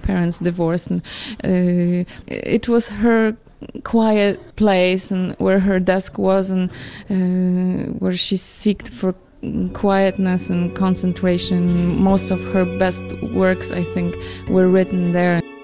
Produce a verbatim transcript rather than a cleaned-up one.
parents divorced, and uh, it was her quiet place and where her desk was, and uh, where she seeked for quietness and concentration. Most of her best works, I think, were written there.